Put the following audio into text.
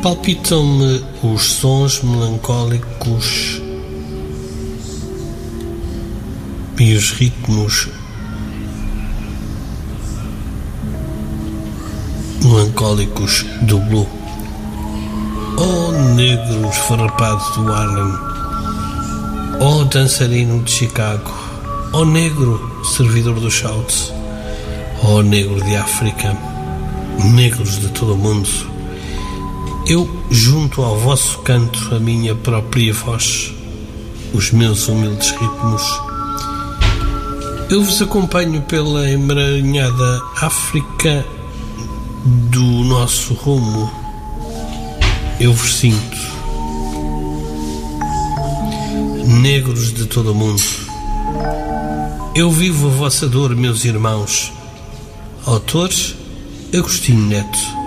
Palpitam-me os sons melancólicos e os ritmos melancólicos do blues. Oh, negro esfarrapado do Harlem, oh, dançarino de Chicago, oh, negro servidor do Shout, oh, negro de África, negros de todo o mundo, eu junto ao vosso canto a minha própria voz, os meus humildes ritmos. Eu vos acompanho pela emaranhada África do nosso rumo. Eu vos sinto, negros de todo o mundo. Eu vivo a vossa dor, meus irmãos. Autor Agostinho Neto.